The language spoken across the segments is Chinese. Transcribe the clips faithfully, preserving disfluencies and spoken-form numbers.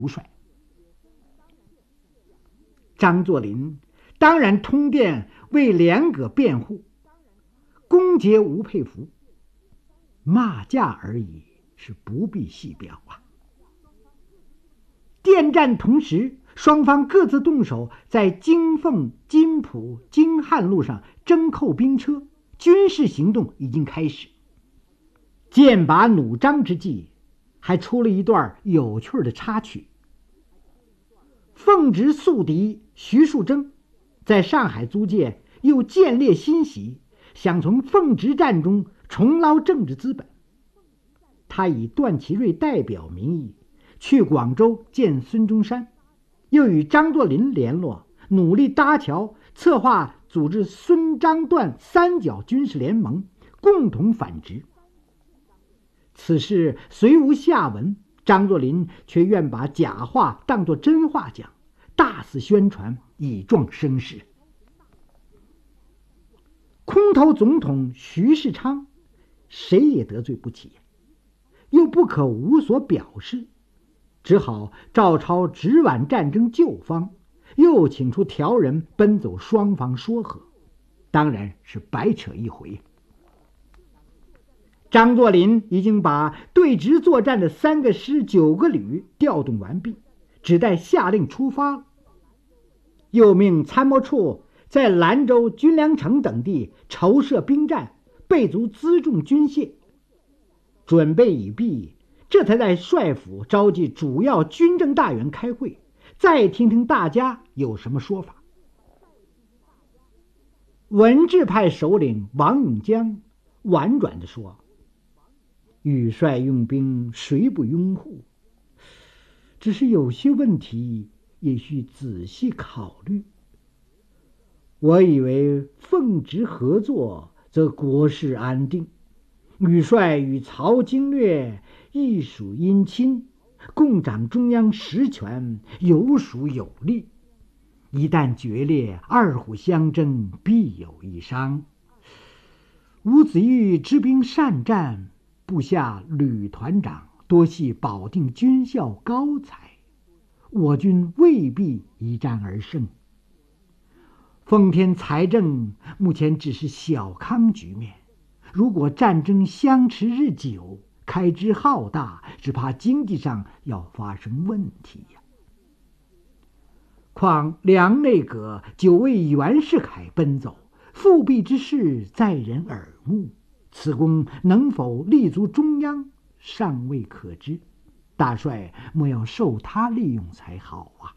帅。张作霖当然通电为两葛辩护，攻讦吴佩孚，骂架而已，是不必细表啊。电战同时，双方各自动手，在京凤、金浦、京汉路上征扣兵车，军事行动已经开始。剑拔弩张之际，还出了一段有趣的插曲。奉直宿敌徐树铮在上海租界又建立新习，想从奉直战中重捞政治资本。他以段祺瑞代表名义去广州见孙中山，又与张作霖联络，努力搭桥，策划组织孙张段三角军事联盟，共同反直。此事虽无下文，张作霖却愿把假话当作真话讲，大肆宣传，以壮声势。空头总统徐世昌谁也得罪不起，又不可无所表示，只好照抄直皖战争旧方，又请出调人奔走双方说和，当然是白扯一回。张作霖已经把对直作战的三个师九个旅调动完毕，只待下令出发，又命参谋处在兰州、军粮城等地筹设兵站，备足辎重军械，准备已毕，这才在帅府召集主要军政大员开会，再听听大家有什么说法。文治派首领王永江婉转地说：“羽帅用兵，谁不拥护？只是有些问题也需仔细考虑。我以为奉直合作，则国事安定；羽帅与曹经略亦属姻亲，共掌中央实权，有属有利。一旦决裂，二虎相争，必有一伤。伍子胥知兵善战，部下吕团长多系保定军校高才，我军未必一战而胜。奉天财政目前只是小康局面，如果战争相持日久，开支浩大，只怕经济上要发生问题呀。况梁内阁久为袁世凯奔走，复辟之事在人耳目，此功能否立足中央，尚未可知。大帅莫要受他利用才好啊。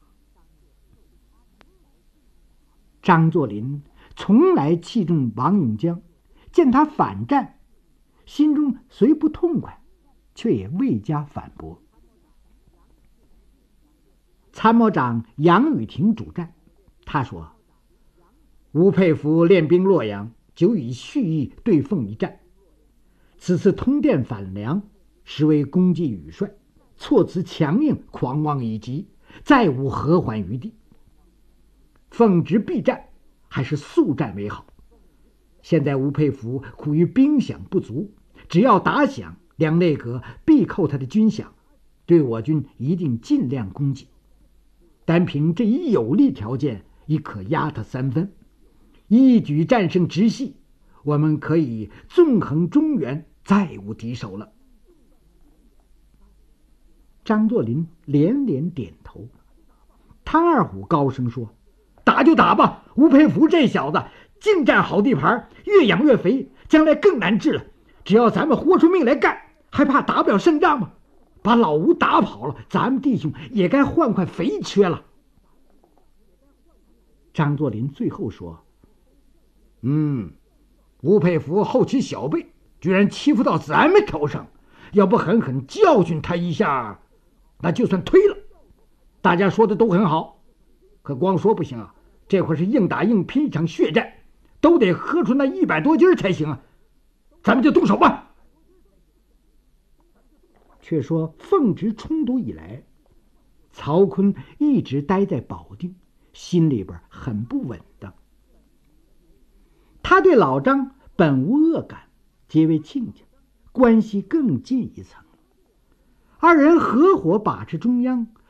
张作霖从来器重王永江，见他反战，心中虽不痛快，却也未加反驳。参谋长杨宇霆主战，他说：“吴佩孚练兵洛阳，久以蓄意对奉一战，此次通电反梁，实为攻击羽帅，措辞强硬，狂妄以极，再无和缓余地。奉直必战，还是速战为好。现在吴佩孚苦于兵饷不足，只要打饷，梁内阁必扣他的军饷，对我军一定尽量攻击。单凭这一有利条件，已可压他三分，一举战胜直系，我们可以纵横中原，再无敌手了。”张作霖连连点头。汤二虎高声说：“打就打吧，吴佩孚这小子净占好地盘，越养越肥，将来更难治了。只要咱们豁出命来干，还怕打不了胜仗吗？把老吴打跑了，咱们弟兄也该换块肥缺了。”张作霖最后说：“嗯，吴佩孚后起小辈，居然欺负到咱们头上，要不狠狠教训他一下，那就算推了。大家说的都很好，可光说不行啊，这会是硬打硬拼一场血战，都得喝出那一百多斤才行啊。咱们就动手吧。”却说奉直冲突以来，曹锟一直待在保定，心里边很不稳当。他对老张本无恶感，结为亲家，关系更近一层。二人合伙把持中央，